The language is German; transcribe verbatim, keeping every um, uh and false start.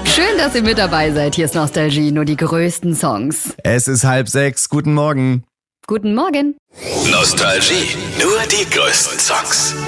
Schön, dass ihr mit dabei seid. Hier ist Nostalgie, nur die größten Songs. Es ist halb sechs. Guten Morgen. Guten Morgen. Nostalgie, nur die größten Songs.